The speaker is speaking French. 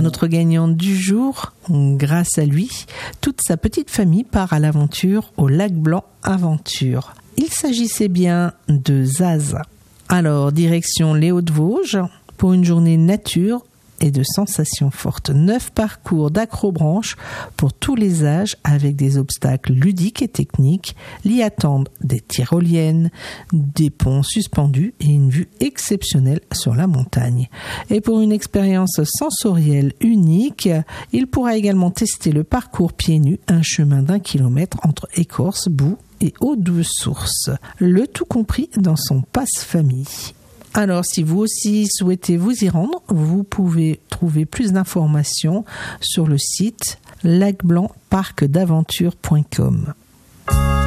notre gagnante du jour. Grâce à lui, toute sa petite famille part à l'aventure au Lac Blanc Aventure. Il s'agissait bien de Zaza. Alors, direction les Hauts-de-Vosges pour une journée nature et de sensations fortes. 9 parcours d'acrobranche pour tous les âges avec des obstacles ludiques et techniques. L'y attendent des tyroliennes, des ponts suspendus et une vue exceptionnelle sur la montagne. Et pour une expérience sensorielle unique, il pourra également tester le parcours pieds nus, un chemin d'1 kilomètre entre écorce, boue et eau de source. Le tout compris dans son passe-famille. Alors, si vous aussi souhaitez vous y rendre, vous pouvez trouver plus d'informations sur le site lacblancparcdaventure.com.